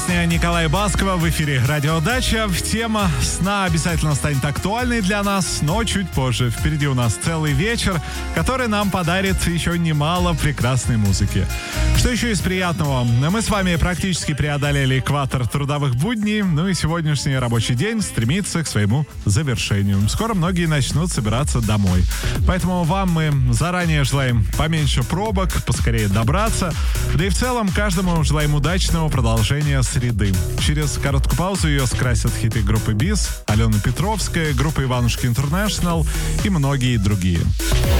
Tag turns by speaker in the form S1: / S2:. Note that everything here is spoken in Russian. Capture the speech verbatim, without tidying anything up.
S1: Песня Николая Баскова в эфире «Радио Дача». Тема сна обязательно станет актуальной для нас, но чуть позже. Впереди у нас целый вечер, который нам подарит еще немало прекрасной музыки. Что еще из приятного? Мы с вами практически преодолели экватор трудовых будней, ну и сегодняшний рабочий день стремится к своему завершению. Скоро многие начнут собираться домой. Поэтому вам мы заранее желаем поменьше пробок, поскорее добраться. Да и в целом каждому желаем удачного продолжения среды. Через короткую паузу ее скрасят хиты группы БИС, Алена Петровская, группа Иванушки Интернешнл и многие другие.